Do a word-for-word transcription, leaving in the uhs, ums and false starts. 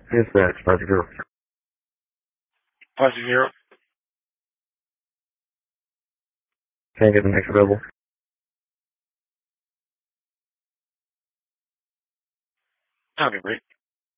Dispatch, Project Zero. Project Zero. Can I get the next available? Okay, great.